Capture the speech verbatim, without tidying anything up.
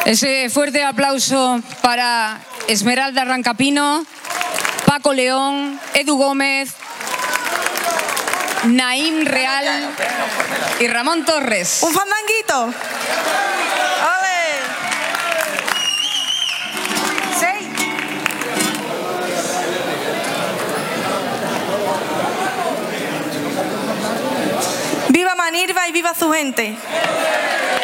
Ese fuerte aplauso para Esmeralda Rancapino, Paco León, Edu Gómez, Naim Real y Ramón Torres. ¡Un fandanguito! ¡Ole! ¡Seis! ¡Viva Manirva y viva su gente!